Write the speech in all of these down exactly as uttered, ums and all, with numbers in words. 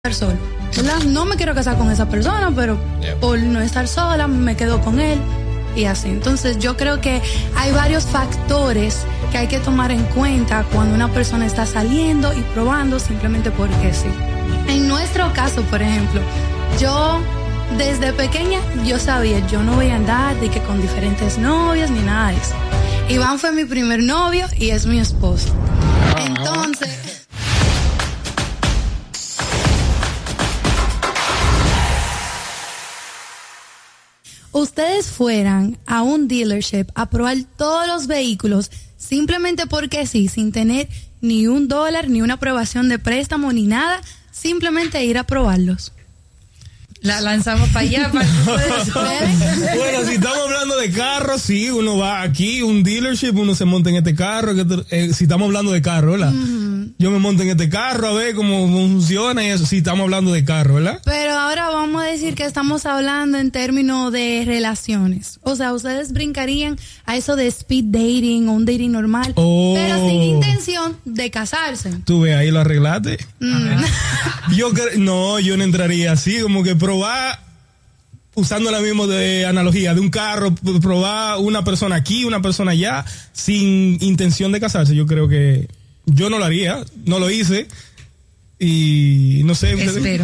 solo, ¿verdad? No me quiero casar con esa persona, pero yeah. por no estar sola me quedo con él y así. Entonces yo creo que hay varios factores que hay que tomar en cuenta cuando una persona está saliendo y probando simplemente porque sí. En nuestro caso, por ejemplo, yo desde pequeña yo sabía, yo no voy a andar de que con diferentes novias ni nada de eso. Iván fue mi primer novio y es mi esposo. Entonces ustedes fueran a un dealership a probar todos los vehículos simplemente porque sí, sin tener ni un dólar, ni una aprobación de préstamo, ni nada, simplemente ir a probarlos. La lanzamos para allá. Para bueno, si estamos hablando de carros, sí, uno va aquí, un dealership, uno se monta en este carro. Que, eh, si estamos hablando de carro, ¿verdad? Mm-hmm. Yo me monto en este carro a ver cómo funciona y eso. Si estamos hablando de carro, ¿verdad? Pero ahora vamos a decir que estamos hablando en términos de relaciones. O sea, ustedes brincarían a eso de speed dating o un dating normal, oh. pero sin intención de casarse. Tú ves, ahí lo arreglaste. Mm. Yo cre- no, yo no entraría así, como que probar, usando la misma de analogía, de un carro, probar una persona aquí, una persona allá, sin intención de casarse. Yo creo que yo no lo haría, no lo hice. Y no sé. Espero.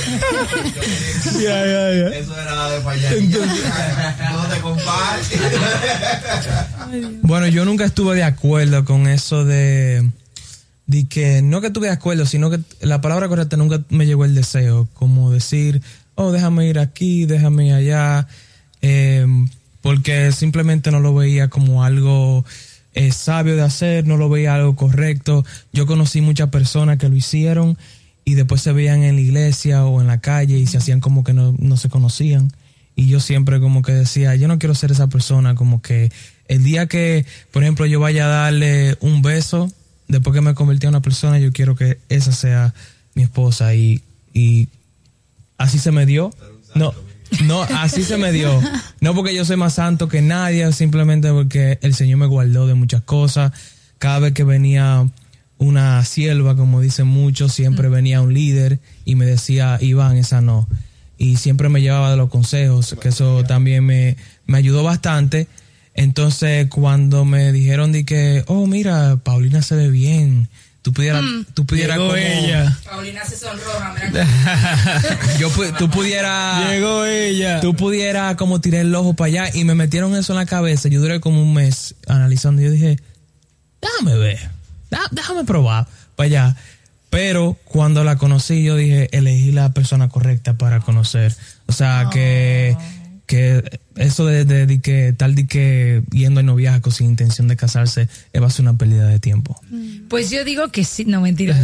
ya, ya, ya. Eso era de para allá. Entonces, no te compares. Bueno, yo nunca estuve de acuerdo con eso de, de que, no que estuve de acuerdo, sino que la palabra correcta nunca me llegó el deseo, como decir, oh, déjame ir aquí, déjame ir allá, eh, porque simplemente no lo veía como algo eh, sabio de hacer, no lo veía algo correcto. Yo conocí muchas personas que lo hicieron y después se veían en la iglesia o en la calle y se hacían como que no, no se conocían. Y yo siempre como que decía, yo no quiero ser esa persona, como que el día que, por ejemplo, yo vaya a darle un beso, después que me convertí en una persona, yo quiero que esa sea mi esposa. Y, y así se me dio. No, no, así se me dio. No porque yo soy más santo que nadie, simplemente porque el Señor me guardó de muchas cosas. Cada vez que venía una sierva, como dicen muchos, siempre venía un líder y me decía, Iván, esa no. Y siempre me llevaba de los consejos, que eso también me, me ayudó bastante. Entonces, cuando me dijeron de que, oh, mira, Paulina se ve bien, tú pudieras, mm. tú pudieras Llegó como ella. Paulina se sonroja, mira. Yo tú pudieras Llegó ella. Tú pudieras como tirar el ojo para allá y me metieron eso en la cabeza. Yo duré como un mes analizando y yo dije, déjame ver, déjame probar para allá. Pero cuando la conocí yo dije, elegí la persona correcta para conocer. O sea, oh. que que eso de, de, de que tal de que yendo en noviazgo sin intención de casarse va a ser una pérdida de tiempo. Pues yo digo que sí, no, mentira.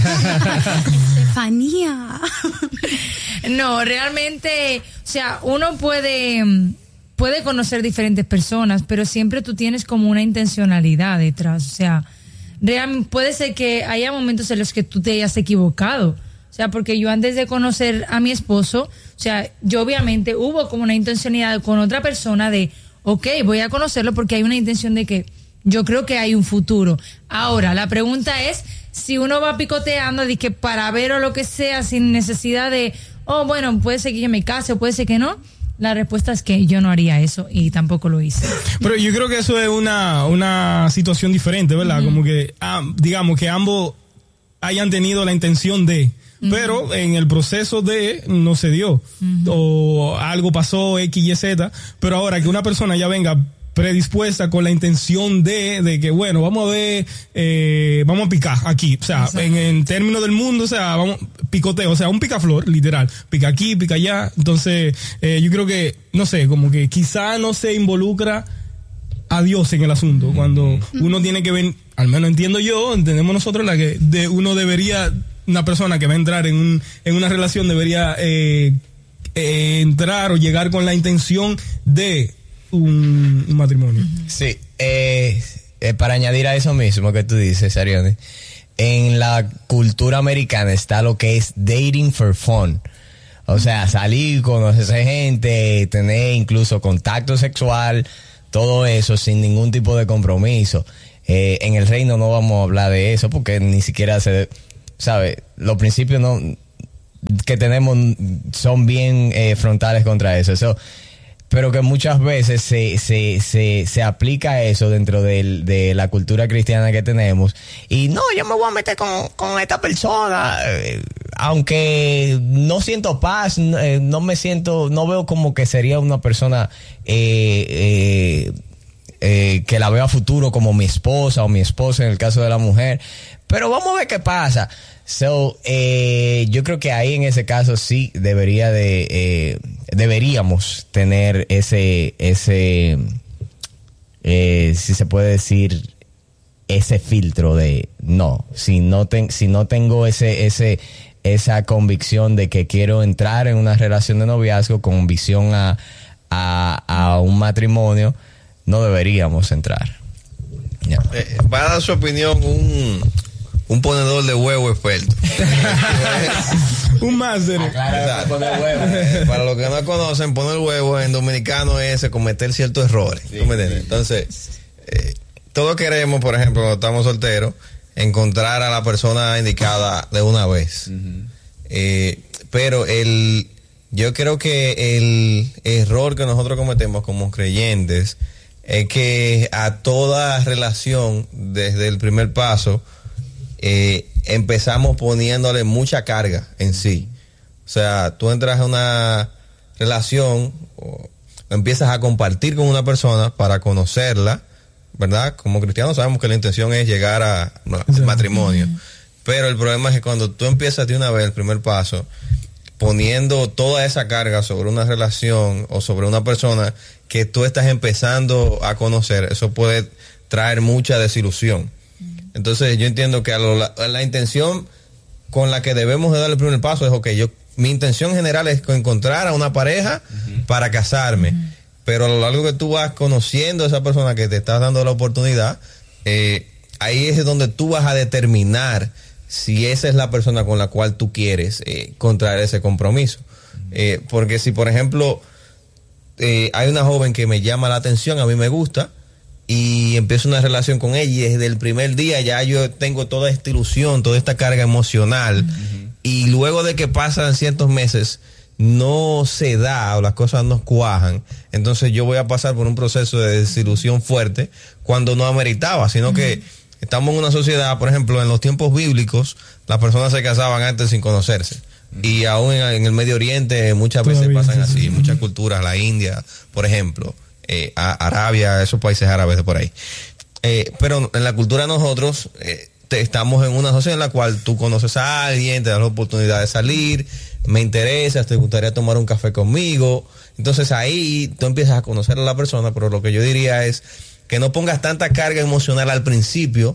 Estefanía. No, realmente, o sea, uno puede puede conocer diferentes personas, pero siempre tú tienes como una intencionalidad detrás. O sea, real, puede ser que haya momentos en los que tú te hayas equivocado. O sea, porque yo antes de conocer a mi esposo, o sea, yo obviamente hubo como una intencionalidad con otra persona de, ok, voy a conocerlo porque hay una intención de que yo creo que hay un futuro. Ahora, la pregunta es si uno va picoteando de que para ver o lo que sea sin necesidad de, oh, bueno, puede ser que yo me case o puede ser que no. La respuesta es que yo no haría eso y tampoco lo hice. Pero yo creo que eso es una, una situación diferente, ¿verdad? Uh-huh. Como que, ah, digamos que ambos hayan tenido la intención de... Uh-huh. Pero en el proceso de no se dio, uh-huh. o algo pasó X, Y, Z, pero ahora que una persona ya venga predispuesta con la intención de, de que bueno, vamos a ver, eh, vamos a picar aquí, o sea, en, en términos del mundo, o sea, vamos, picoteo, o sea, un picaflor, literal, pica aquí, pica allá, entonces eh, yo creo que, no sé, como que quizá no se involucra a Dios en el asunto, cuando uno tiene que ver, al menos entiendo yo, entendemos nosotros la que de uno debería, una persona que va a entrar en un en una relación debería eh, eh, entrar o llegar con la intención de un, un matrimonio. Sí, eh, eh, para añadir a eso mismo que tú dices, Arione, en la cultura americana está lo que es dating for fun. O sea, salir, conocer gente, tener incluso contacto sexual, todo eso sin ningún tipo de compromiso. Eh, en el reino no vamos a hablar de eso porque ni siquiera se... ¿Sabe? Los principios no que tenemos son bien eh, frontales contra eso. So, pero que muchas veces se, se, se, se aplica eso dentro del, de la cultura cristiana que tenemos. Y no, yo me voy a meter con, con esta persona, eh, aunque no siento paz, eh, no me siento, no veo como que sería una persona eh, eh, eh, que la veo a futuro como mi esposa o mi esposa en el caso de la mujer. Pero vamos a ver qué pasa. So, eh, yo creo que ahí en ese caso sí debería de, eh, deberíamos tener ese, ese, eh, si se puede decir, ese filtro de no, si no ten, si no tengo ese, ese, esa convicción de que quiero entrar en una relación de noviazgo con visión a, a, a un matrimonio, no deberíamos entrar. Yeah. Eh, va a dar su opinión un Un ponedor de huevo experto. Un máster. Ah, poner huevo. Eh, para los que no conocen, poner huevo en dominicano es cometer ciertos errores. Sí, ¿Tú me entiendes? Entonces, eh, todos queremos, por ejemplo, cuando estamos solteros, encontrar a la persona indicada de una vez. Uh-huh. Eh, pero el, yo creo que el error que nosotros cometemos como creyentes es que a toda relación, desde el primer paso, Eh, empezamos poniéndole mucha carga en sí. O sea, tú entras a una relación o empiezas a compartir con una persona para conocerla, ¿verdad? Como cristianos sabemos que la intención es llegar a, no, al matrimonio. Uh-huh. Pero el problema es que cuando tú empiezas de una vez el primer paso, poniendo toda esa carga sobre una relación o sobre una persona que tú estás empezando a conocer, eso puede traer mucha desilusión. Entonces yo entiendo que a lo, la, la intención con la que debemos de dar el primer paso es, ok, yo, mi intención general es encontrar a una pareja uh-huh. para casarme, uh-huh. pero a lo largo que tú vas conociendo a esa persona que te estás dando la oportunidad, eh, ahí es donde tú vas a determinar si esa es la persona con la cual tú quieres eh, contraer ese compromiso. Uh-huh. Eh, porque si, por ejemplo, eh, hay una joven que me llama la atención, a mí me gusta, y empiezo una relación con ella y desde el primer día ya yo tengo toda esta ilusión, toda esta carga emocional, uh-huh. y luego de que pasan ciertos meses no se da o las cosas no cuajan, entonces yo voy a pasar por un proceso de desilusión fuerte cuando no ameritaba, sino uh-huh. que estamos en una sociedad, por ejemplo, en los tiempos bíblicos las personas se casaban antes sin conocerse. Uh-huh. Y aún en, en el Medio Oriente muchas Todavía veces pasan así, sí. muchas culturas, la India, por ejemplo, Eh, a Arabia, esos países árabes de por ahí. Eh, pero en la cultura de nosotros eh, te, estamos en una sociedad en la cual tú conoces a alguien, te das la oportunidad de salir, me interesas, te gustaría tomar un café conmigo. Entonces ahí tú empiezas a conocer a la persona, pero lo que yo diría es que no pongas tanta carga emocional al principio,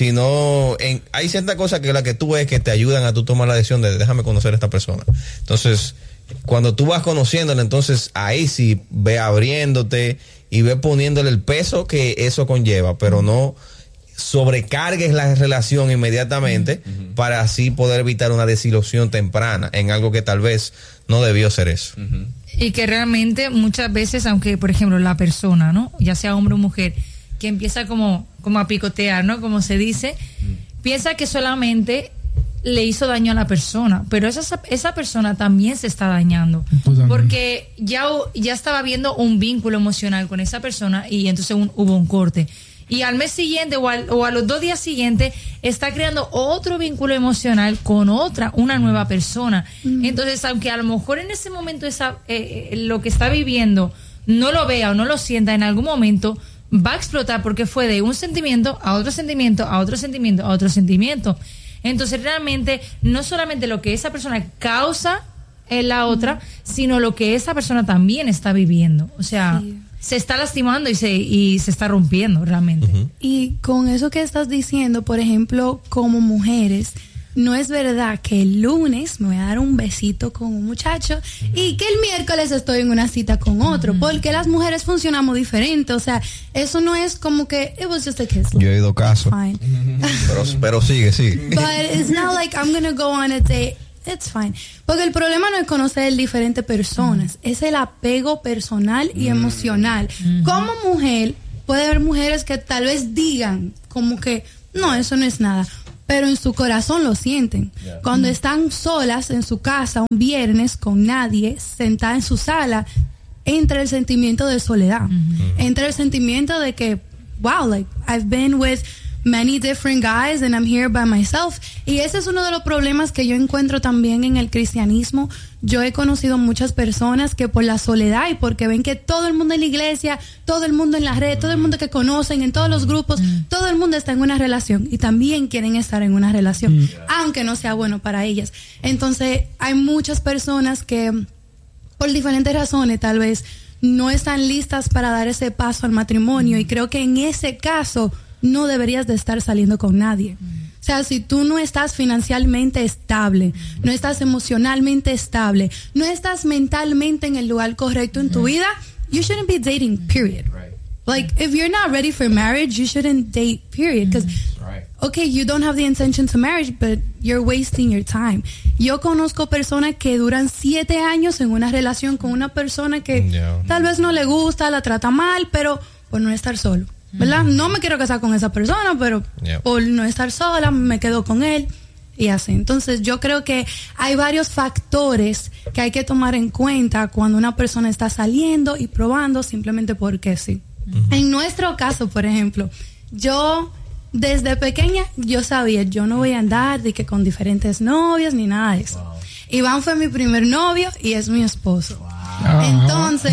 sino en, hay ciertas cosas que la que tú ves que te ayudan a tú tomar la decisión de déjame conocer a esta persona. Entonces, cuando tú vas conociéndola, entonces ahí sí ve abriéndote y ve poniéndole el peso que eso conlleva, pero no sobrecargues la relación inmediatamente uh-huh. para así poder evitar una desilusión temprana en algo que tal vez no debió ser eso. Uh-huh. Y que realmente muchas veces, aunque por ejemplo la persona, ¿no? Ya sea hombre o mujer, que empieza como, como a picotear, ¿no? Como se dice, uh-huh. piensa que solamente le hizo daño a la persona, pero esa, esa persona también se está dañando, porque ya, ya estaba viendo un vínculo emocional con esa persona y entonces un, hubo un corte. Y al mes siguiente o, al, o a los dos días siguientes está creando otro vínculo emocional con otra, una nueva persona. Mm. Entonces, aunque a lo mejor en ese momento esa, eh, lo que está viviendo no lo vea o no lo sienta, en algún momento va a explotar porque fue de un sentimiento a otro sentimiento, a otro sentimiento, a otro sentimiento. Entonces realmente no solamente lo que esa persona causa en la otra, sino lo que esa persona también está viviendo. O sea, sí. se está lastimando y se, y se está rompiendo realmente. Uh-huh. Y con eso que estás diciendo, por ejemplo, como mujeres, no es verdad que el lunes me voy a dar un besito con un muchacho uh-huh. y que el miércoles estoy en una cita con otro, uh-huh. porque las mujeres funcionamos diferente. O sea, eso no es como que it was just a kiss. Yo he ido caso. Uh-huh. pero, pero sigue, sigue. But it's not like I'm gonna go on a date. It's fine. Porque el problema no es conocer diferentes personas, uh-huh. es el apego personal y uh-huh. emocional. Uh-huh. Como mujer, puede haber mujeres que tal vez digan como que no, eso no es nada. pero en su corazón lo sienten. Yeah. Cuando están solas en su casa un viernes con nadie, sentada en su sala, entra el sentimiento de soledad. Mm-hmm. Entra el sentimiento de que, wow, like, I've been with many different guys and I'm here by myself. Y ese es uno de los problemas que yo encuentro también en el cristianismo. Yo he conocido muchas personas que por la soledad y porque ven que todo el mundo en la iglesia, todo el mundo en la red, todo el mundo que conocen en todos los grupos, mm. todo el mundo está en una relación y también quieren estar en una relación, mm. aunque no sea bueno para ellas. Entonces hay muchas personas que por diferentes razones tal vez no están listas para dar ese paso al matrimonio, y creo que en ese caso no deberías de estar saliendo con nadie. O sea, si tú no estás financieramente estable, no estás emocionalmente estable, no estás mentalmente en el lugar correcto en tu vida, you shouldn't be dating, period. Like, if you're not ready for marriage, you shouldn't date, period. Because, okay, you don't have the intention to marriage, but you're wasting your time. Yo conozco personas que duran siete años en una relación con una persona que yeah. tal vez no le gusta, la trata mal, pero por no estar solo. ¿Verdad? No me quiero casar con esa persona, pero yep. por no estar sola me quedo con él y así. Entonces yo creo que hay varios factores que hay que tomar en cuenta cuando una persona está saliendo y probando simplemente porque sí. Uh-huh. En nuestro caso, por ejemplo, yo desde pequeña yo sabía, yo no voy a andar de que con diferentes novios ni nada de eso. Wow. Iván fue mi primer novio y es mi esposo. Wow. Entonces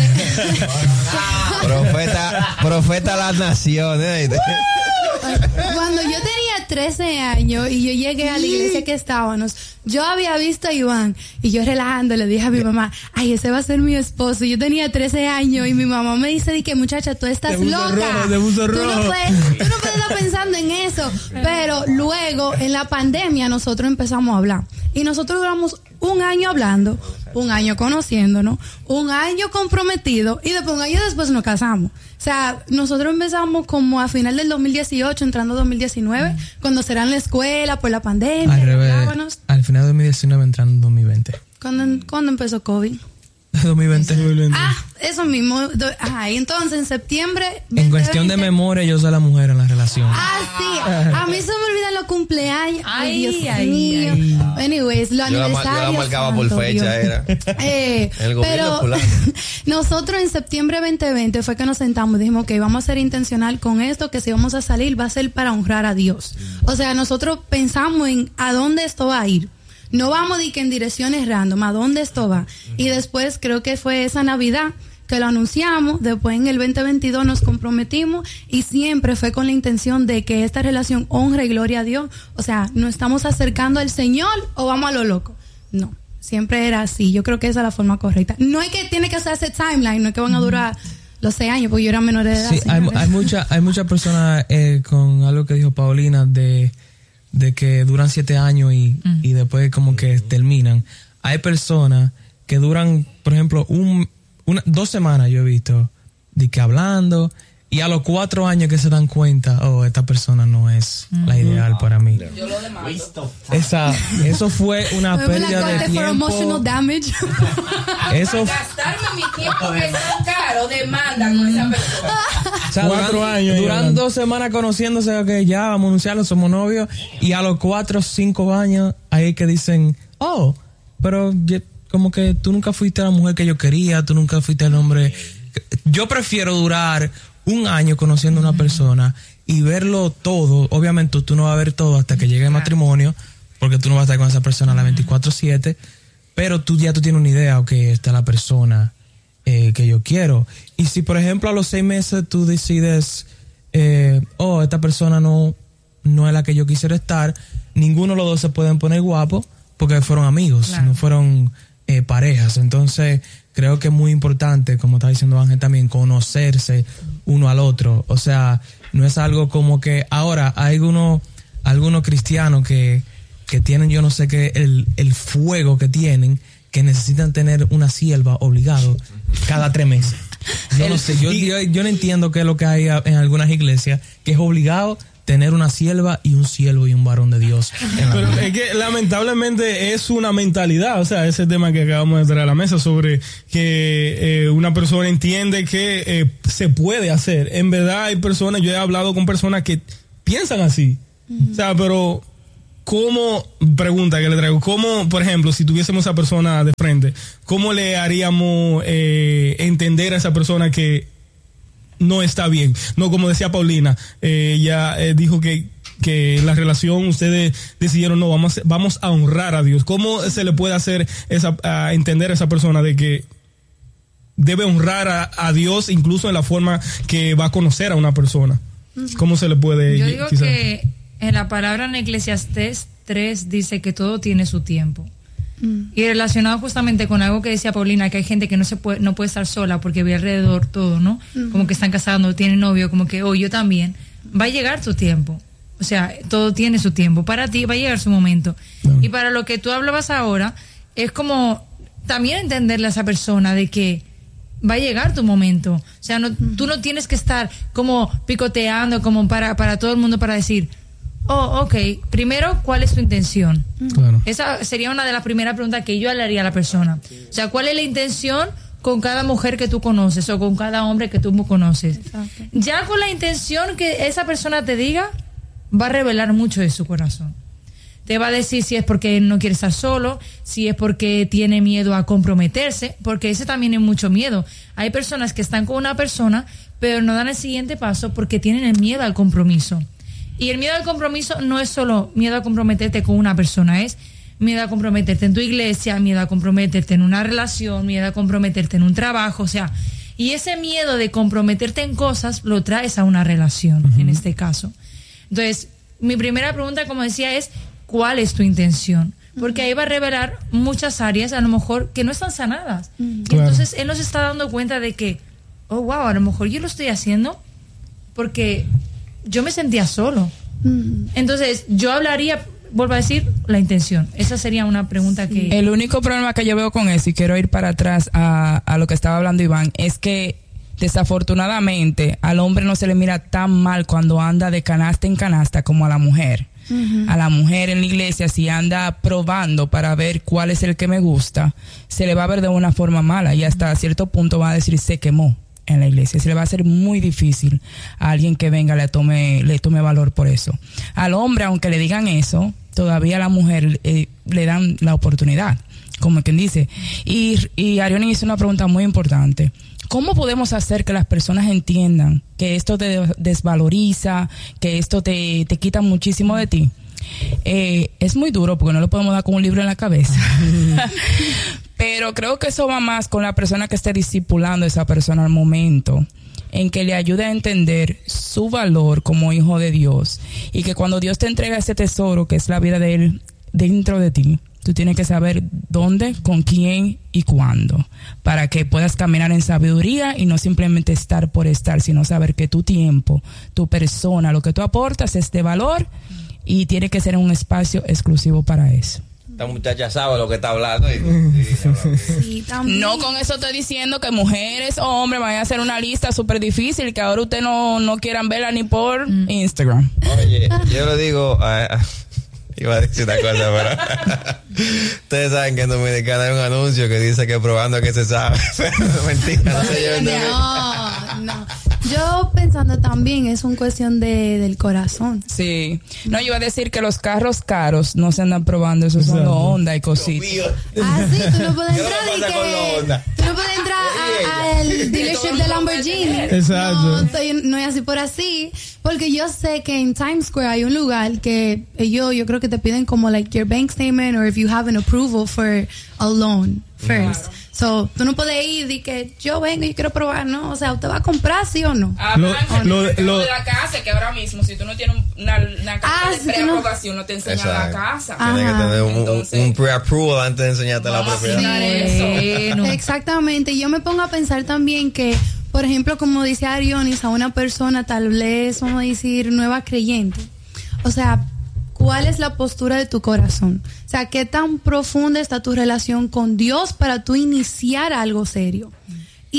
profeta profeta las naciones. Cuando yo tenía trece años y yo llegué a la iglesia que estábamos, yo había visto a Iván y yo relajando le dije a mi mamá, ay, ese va a ser mi esposo. Yo tenía trece años y mi mamá me dice, di que muchacha, tú estás loca, rojo, tú, no puedes, tú no puedes estar pensando en eso. Pero luego en la pandemia nosotros empezamos a hablar y nosotros duramos un año hablando, un año conociéndonos, un año comprometido y después un año después nos casamos. O sea, nosotros empezamos como a final del dos mil dieciocho, entrando dos mil diecinueve, mm. cuando será en la escuela por la pandemia. Al revés, al final de dos mil diecinueve, entrando en dos mil veinte. ¿Cuándo, ¿cuándo empezó COVID? dos mil veinte. Ah, eso mismo. Ajá, y entonces en septiembre en cuestión de memoria, yo soy la mujer en la relación. Ah, sí. A mí se me olvidan los cumpleaños. Ay, Dios ay, mío. Ay. Anyways, los yo aniversarios. La, yo la marcaba por fecha, Dios. Era. Eh, el gobierno pero nosotros en septiembre veinte veinte fue que nos sentamos y dijimos, ok, vamos a ser intencional con esto, que si vamos a salir va a ser para honrar a Dios. O sea, nosotros pensamos en a dónde esto va a ir. No vamos de que en direcciones random, ¿a dónde esto va? Y después creo que fue esa Navidad que lo anunciamos, después en el veinte veintidós nos comprometimos y siempre fue con la intención de que esta relación honre y gloria a Dios. O sea, ¿nos estamos acercando al Señor o vamos a lo loco? No, siempre era así. Yo creo que esa es la forma correcta. No es que tiene que ser ese timeline, no es que van a durar los seis años, porque yo era menor de edad. Sí, hay, hay muchas hay mucha personas eh, con algo que dijo Paulina de... de que duran siete años y, mm. y después como que terminan. Hay personas que duran, por ejemplo, un, una, dos semanas yo he visto, de que hablando, y a los cuatro años que se dan cuenta, oh, esta persona no es mm. la ideal para mí. Yo lo demando. Esa, eso fue una pérdida de tiempo. Emotional damage. Eso gastarme mi tiempo que es tan caro, demanda con esa persona. O sea, cuatro duran, años. Duran dos semanas conociéndose, que okay, ya vamos a anunciarlo, somos novios, y a los cuatro o cinco años, ahí que dicen, oh, pero como que tú nunca fuiste la mujer que yo quería, tú nunca fuiste el hombre. Yo prefiero durar un año conociendo a una persona y verlo todo. Obviamente tú no vas a ver todo hasta que llegue el matrimonio, porque tú no vas a estar con esa persona a las veinticuatro siete, pero tú ya tú tienes una idea, ok, esta es la persona eh, que yo quiero. Y si por ejemplo a los seis meses tú decides, eh, oh, esta persona no, no es la que yo quisiera estar, ninguno de los dos se pueden poner guapos porque fueron amigos, claro. no fueron eh, parejas. Entonces creo que es muy importante, como está diciendo Ángel también, conocerse uno al otro. O sea, no es algo como que ahora hay algunos algunos cristianos que, que tienen, yo no sé qué, el, el fuego que tienen, que necesitan tener una sierva obligado cada tres meses. Yo no sé, yo, yo, yo no entiendo qué es lo que hay en algunas iglesias, que es obligado tener una sierva y un siervo y un varón de Dios. Pero es que lamentablemente es una mentalidad, o sea, ese tema que acabamos de traer a la mesa sobre que eh, una persona entiende que eh, se puede hacer. En verdad hay personas, yo he hablado con personas que piensan así, mm. o sea, pero ¿cómo, pregunta que le traigo, cómo, por ejemplo, si tuviésemos a esa persona de frente, cómo le haríamos eh, entender a esa persona que no está bien? No, como decía Paulina, eh, ella eh, dijo que que la relación ustedes decidieron no, vamos, vamos a honrar a Dios. ¿Cómo se le puede hacer esa, a entender a esa persona de que debe honrar a, a Dios incluso en la forma que va a conocer a una persona? ¿Cómo se le puede? Yo digo quizás? que en la palabra en Eclesiastés tres dice que todo tiene su tiempo. Mm. Y relacionado justamente con algo que decía Paulina, que hay gente que no se puede, no puede estar sola porque ve alrededor todo, ¿no? Mm. Como que están casando, tienen novio, como que, oh, yo también. Va a llegar tu tiempo. O sea, todo tiene su tiempo. Para ti va a llegar su momento. No. Y para lo que tú hablabas ahora, es como también entenderle a esa persona de que va a llegar tu momento. O sea, no, uh-huh. tú no tienes que estar como picoteando como para, para todo el mundo para decir, oh, ok, primero, ¿cuál es tu intención? Claro. Esa sería una de las primeras preguntas que yo le haría a la persona. O sea, ¿cuál es la intención con cada mujer que tú conoces o con cada hombre que tú conoces? Exacto. Ya con la intención que esa persona te diga, va a revelar mucho de su corazón. Te va a decir si es porque no quiere estar solo, si es porque tiene miedo a comprometerse, porque ese también es mucho miedo. Hay personas que están con una persona, pero no dan el siguiente paso porque tienen el miedo al compromiso. Y el miedo al compromiso no es solo miedo a comprometerte con una persona, es miedo a comprometerte en tu iglesia, miedo a comprometerte en una relación, miedo a comprometerte en un trabajo, o sea, y ese miedo de comprometerte en cosas lo traes a una relación, uh-huh. en este caso. Entonces, mi primera pregunta, como decía, es ¿cuál es tu intención? Porque ahí va a revelar muchas áreas, a lo mejor, que no están sanadas. Uh-huh. Y claro. entonces, él nos está dando cuenta de que, oh, wow, a lo mejor yo lo estoy haciendo porque yo me sentía solo. Uh-huh. Entonces, yo hablaría, vuelvo a decir, la intención. Esa sería una pregunta que... El único problema que yo veo con eso, y quiero ir para atrás a, a lo que estaba hablando Iván, es que desafortunadamente al hombre no se le mira tan mal cuando anda de canasta en canasta como a la mujer. Uh-huh. A la mujer en la iglesia, si anda probando para ver cuál es el que me gusta, se le va a ver de una forma mala y hasta cierto punto va a decir se quemó en la iglesia. Se le va a hacer muy difícil a alguien que venga le tome le tome valor por eso. Al hombre, aunque le digan eso, todavía a la mujer eh, le dan la oportunidad, como quien dice. Y, y Arioni hizo una pregunta muy importante. ¿Cómo podemos hacer que las personas entiendan que esto te desvaloriza, que esto te, te quita muchísimo de ti? Eh, es muy duro porque no lo podemos dar con un libro en la cabeza. Pero creo que eso va más con la persona que esté discipulando a esa persona al momento, en que le ayude a entender su valor como hijo de Dios y que cuando Dios te entrega ese tesoro que es la vida de Él dentro de ti, tú tienes que saber dónde, con quién y cuándo, para que puedas caminar en sabiduría y no simplemente estar por estar, sino saber que tu tiempo, tu persona, lo que tú aportas es de valor y tiene que ser un espacio exclusivo para eso. Esta muchacha sabe lo que está hablando. Y, sí, también. No con eso estoy diciendo que mujeres o hombres vayan a hacer una lista súper difícil que ahora ustedes no, no quieran verla ni por mm. Instagram. Oye, yo le digo... Uh, Iba a decir una cosa, pero ustedes saben que en Dominicana hay un anuncio que dice que probando que se sabe. Mentira, no se lleven de mí. No, no. Yo pensando también es una cuestión de, del corazón. Sí. No, yo iba a decir que los carros caros no se andan probando, esos son los Honda y cositas. Ah, sí, tú no puedes entrar y que... Tú no puedes entrar al dealership de Lamborghini. Exacto. No, estoy, no es así por así. Porque yo sé que en Times Square hay un lugar que ellos, yo creo que te piden como like your bank statement or if you have an approval for a loan first. Claro. So, tú no puedes ir y que yo vengo y quiero probar, ¿no? O sea, ¿usted va a comprar, sí o no? Ah, lo, lo, lo, lo de la casa, que ahora mismo, si tú no tienes una, una carta ah, de si preaprobación, no, no te enseñan exacto. La casa. Tienes que tener un, Entonces, un pre-approval antes de enseñarte la propiedad. Sí, no. Exactamente. Yo me pongo a pensar también que, por ejemplo, como dice Arionis, a una persona tal vez, vamos a decir, nueva creyente. O sea, ¿cuál es la postura de tu corazón? O sea, ¿qué tan profunda está tu relación con Dios para tú iniciar algo serio? Y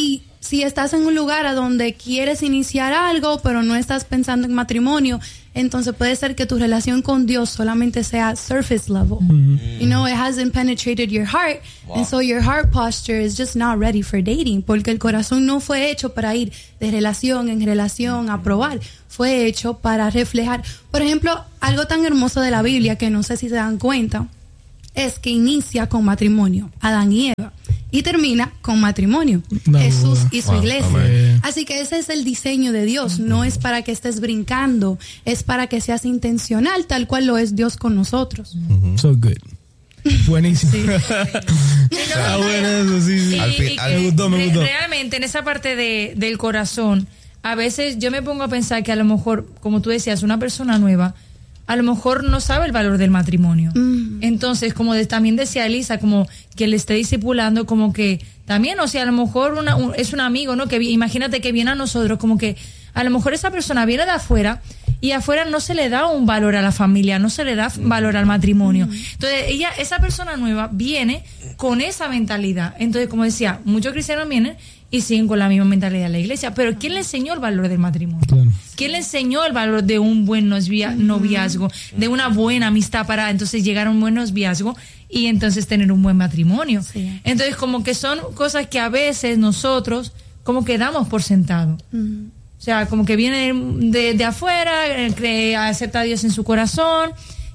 si estás en un lugar a donde quieres iniciar algo, pero no estás pensando en matrimonio, entonces puede ser que tu relación con Dios solamente sea surface level. Mm-hmm. You know, it hasn't penetrated your heart, wow. and so your heart posture is just not ready for dating, porque el corazón no fue hecho para ir de relación en relación a probar, fue hecho para reflejar. Por ejemplo, algo tan hermoso de la Biblia que no sé si se dan cuenta, es que inicia con matrimonio, Adán y Eva, y termina con matrimonio, no, Jesús y su wow, iglesia. Amén. Así que ese es el diseño de Dios, no es para que estés brincando, es para que seas intencional, tal cual lo es Dios con nosotros. Mm-hmm. So good. Buenísimo. Sí. Ah, bueno, eso sí, sí. Y, al fin, al, me gustó, me gustó. Realmente en esa parte de, del corazón, a veces yo me pongo a pensar que a lo mejor, como tú decías, una persona nueva a lo mejor no sabe el valor del matrimonio. Mm. Entonces, como de, también decía Elisa, como que le esté discipulando, como que también, o sea, a lo mejor una, un, es un amigo, ¿no? Que imagínate que viene a nosotros, como que a lo mejor esa persona viene de afuera y afuera no se le da un valor a la familia, no se le da valor al matrimonio. Entonces, ella, esa persona nueva viene con esa mentalidad. Entonces, como decía, muchos cristianos vienen y siguen con la misma mentalidad de la iglesia. Pero ¿quién le enseñó el valor del matrimonio? Claro. ¿Quién le enseñó el valor de un buen novia, noviazgo, de una buena amistad para entonces llegar a un buen noviazgo y entonces tener un buen matrimonio? Sí. Entonces, como que son cosas que a veces nosotros como que damos por sentado. Uh-huh. O sea, como que viene de, de afuera, cree, acepta a Dios en su corazón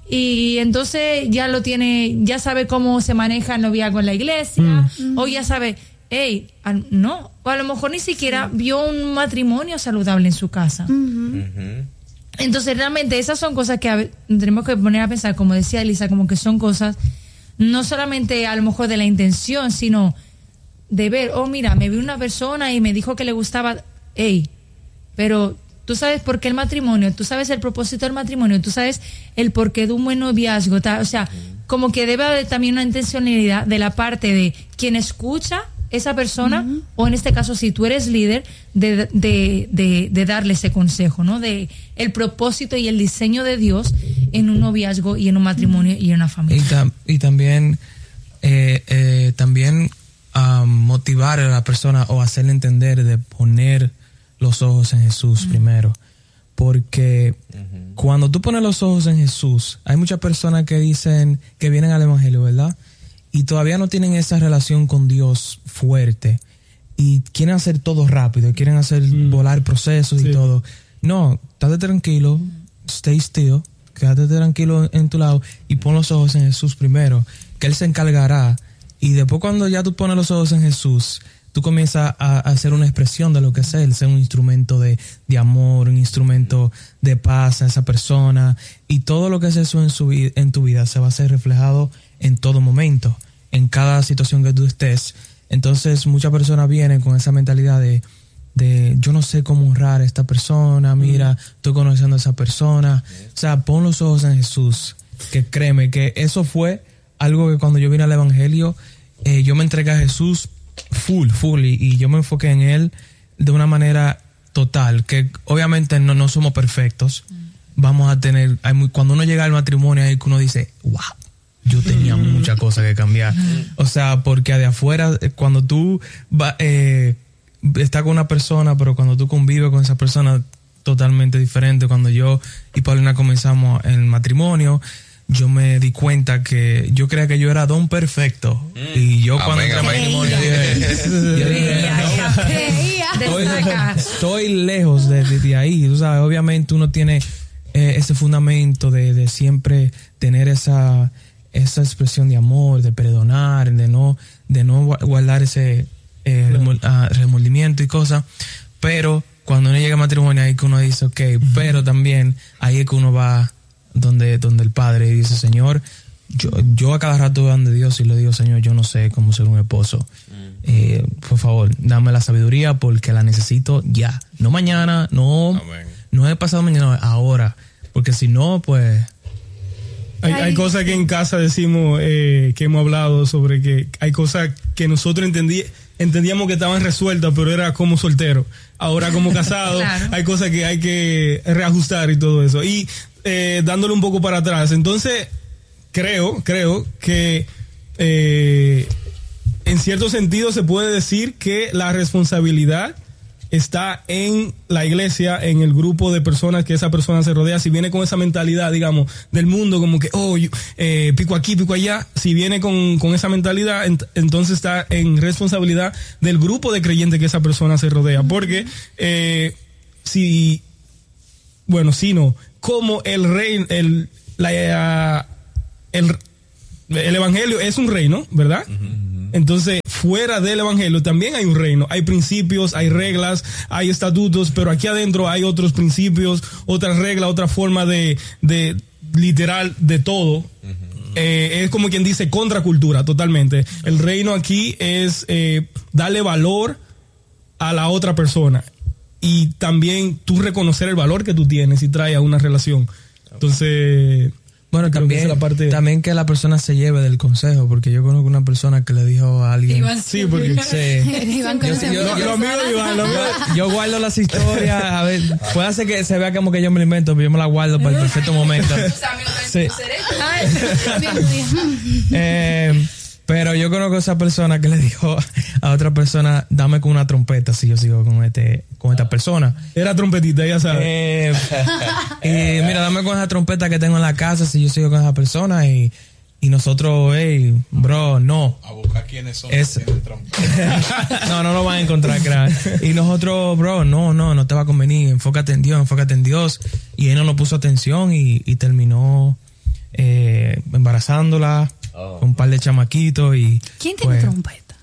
y entonces ya lo tiene, ya sabe cómo se maneja el noviazgo en la iglesia, uh-huh. o ya sabe... Ey, no, o a lo mejor ni siquiera sí. vio un matrimonio saludable en su casa. Uh-huh. Uh-huh. Entonces, realmente esas son cosas que a, tenemos que poner a pensar, como decía Elisa, como que son cosas no solamente a lo mejor de la intención, sino de ver, oh, mira, me vi una persona y me dijo que le gustaba, ey, pero tú sabes por qué el matrimonio, tú sabes el propósito del matrimonio, tú sabes el porqué de un buen noviazgo, ta, o sea, como que debe haber también una intencionalidad de la parte de quien escucha esa persona, uh-huh. o en este caso si tú eres líder, de, de, de, de darle ese consejo, ¿no? De el propósito y el diseño de Dios en un noviazgo y en un matrimonio y en una familia. Y, tam, y también eh, eh, también um, motivar a la persona o hacerle entender de poner los ojos en Jesús uh-huh. primero, porque uh-huh. cuando tú pones los ojos en Jesús, hay muchas personas que dicen que vienen al evangelio, ¿verdad? Y todavía no tienen esa relación con Dios fuerte y quieren hacer todo rápido, quieren hacer mm. volar procesos sí. y todo. No, estate tranquilo, stay still, quédate tranquilo en tu lado y pon los ojos en Jesús primero, que Él se encargará. Y después cuando ya tú pones los ojos en Jesús, tú comienzas a, a hacer una expresión de lo que es Él, ser un instrumento de, de amor, un instrumento de paz a esa persona, y todo lo que es eso en, su, en tu vida se va a ser reflejado en todo momento, en cada situación que tú estés. Entonces muchas personas vienen con esa mentalidad de, de yo no sé cómo honrar a esta persona, mira, estoy conociendo a esa persona. O sea, pon los ojos en Jesús, que créeme que eso fue algo que cuando yo vine al evangelio, eh, yo me entregué a Jesús full, full, y, y yo me enfoqué en Él de una manera total, que obviamente no, no somos perfectos. Vamos a tener, hay muy, cuando uno llega al matrimonio ahí que uno dice, wow, yo tenía muchas cosas que cambiar. O sea, porque de afuera, cuando tú va, eh, estás con una persona, pero cuando tú convives con esa persona, totalmente diferente. Cuando yo y Paulina comenzamos el matrimonio, yo me di cuenta que yo creía que yo era don perfecto. Mm. Y yo cuando entré al matrimonio dije, estoy, estoy lejos de, de, de ahí. Tú sabes, obviamente uno tiene eh, ese fundamento de, de siempre tener esa... esa expresión de amor, de perdonar, de no de no guardar ese eh, remol, uh, remordimiento y cosas, pero cuando uno llega al matrimonio ahí que uno dice, ok, uh-huh. pero también ahí es que uno va donde, donde el Padre y dice, Señor, yo, yo a cada rato voy donde Dios y le digo, Señor, yo no sé cómo ser un esposo, uh-huh. eh, por favor, dame la sabiduría porque la necesito ya, no mañana, no, Amén. No he pasado mañana, ahora, porque si no, pues... Hay, hay cosas que en casa decimos, eh, que hemos hablado sobre que hay cosas que nosotros entendí, entendíamos que estaban resueltas, pero era como soltero. Ahora como casado, claro. Hay cosas que hay que reajustar y todo eso. Y eh, dándole un poco para atrás. Entonces, creo, creo que eh, en, cierto sentido se puede decir que la responsabilidad está en la iglesia, en el grupo de personas que esa persona se rodea. Si viene con esa mentalidad, digamos, del mundo, como que, oh, yo, eh, pico aquí, pico allá, si viene con, con esa mentalidad, ent- entonces está en responsabilidad del grupo de creyentes que esa persona se rodea. Porque, eh, si, bueno, si no, como el rey, el, la, el, el evangelio es un reino, ¿verdad? Uh-huh. Entonces, fuera del evangelio también hay un reino, hay principios, hay reglas, hay estatutos, pero aquí adentro hay otros principios, otras reglas, otra forma de, de literal de todo. Uh-huh. Eh, es como quien dice contracultura totalmente. El reino aquí es eh, darle valor a la otra persona y también tú reconocer el valor que tú tienes y trae a una relación. Entonces... Bueno, también, que parte... también que la persona se lleve del consejo, porque yo conozco una persona que le dijo a alguien... Iván, sí, porque... Sí. Iván yo, yo, yo, lo mío, Iván, lo mío. Yo guardo las historias, a ver, puede ser que se vea como que yo me lo invento, pero yo me la guardo para el perfecto momento. Sí. eh, pero yo conozco a esa persona que le dijo a otra persona, dame con una trompeta si yo sigo con este con esta persona. Era trompetita, ya sabes. Eh, eh, mira, dame con esa trompeta que tengo en la casa si yo sigo con esa persona y, y nosotros, hey, bro, no. A buscar quiénes son. Es... no, no lo van a encontrar, crack. Y nosotros, bro, no, no, no te va a convenir. Enfócate en Dios, enfócate en Dios. Y él no nos puso atención y, y terminó eh, embarazándola. Oh. Con un par de chamaquitos y... ¿Quién tiene pues, trompeta?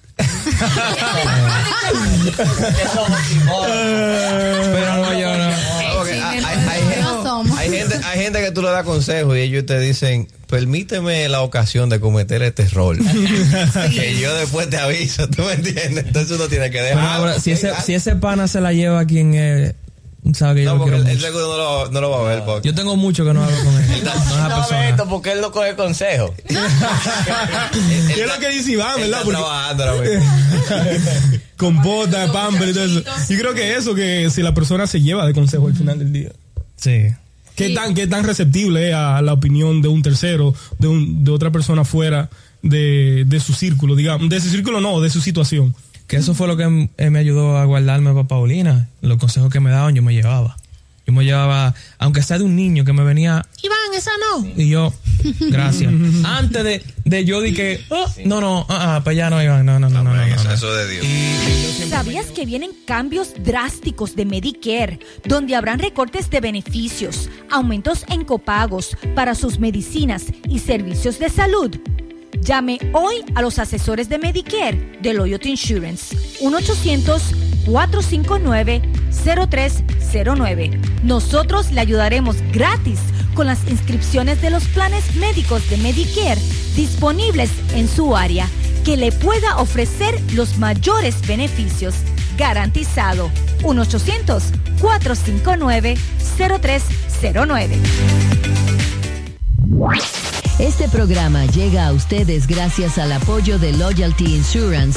Pero no, yo no. Okay, hay, hay, hay, gente, hay, gente, hay gente que tú le das consejos y ellos te dicen, permíteme la ocasión de cometer este error. Sí. Que yo después te aviso, ¿tú me entiendes? Entonces uno tiene que dejar. Ahora, si, ese, si ese pana se la lleva a quien es... Sabe que yo no, lo porque quiero él mucho. seguro no lo, no lo va a ver. Porque... Yo tengo mucho que no hablo con él. No, no ve esto porque él no coge consejo. ¿Qué es lo que dice Iván, verdad? Porque... trabajando ahora mismo. Con botas, pamper y todo eso. Yo creo que eso, que si la persona se lleva de consejo al final del día. Sí. ¿Qué tan, qué tan receptible es a la opinión de un tercero, de, un, de otra persona fuera de, de su círculo, digamos? De su círculo no, de su situación. Que eso fue lo que eh, me ayudó a guardarme para Paulina. Los consejos que me daban yo me llevaba. Yo me llevaba, aunque sea de un niño que me venía, Iván, esa no. Y yo, gracias. Antes de, de yo di que, oh, no, no, ah, uh, uh, para allá no, Iván, no, no, no. no, no, no, no, no. Eso de Dios. ¿Sabías que vienen cambios drásticos de Medicare, donde habrán recortes de beneficios, aumentos en copagos para sus medicinas y servicios de salud? Llame hoy a los asesores de Medicare de Loyalty Insurance, uno ochocientos, cuatro cinco nueve, cero tres cero nueve. Nosotros le ayudaremos gratis con las inscripciones de los planes médicos de Medicare disponibles en su área, que le pueda ofrecer los mayores beneficios. Garantizado. uno ochocientos, cuatro cinco nueve, cero tres cero nueve. Este programa llega a ustedes gracias al apoyo de Loyalty Insurance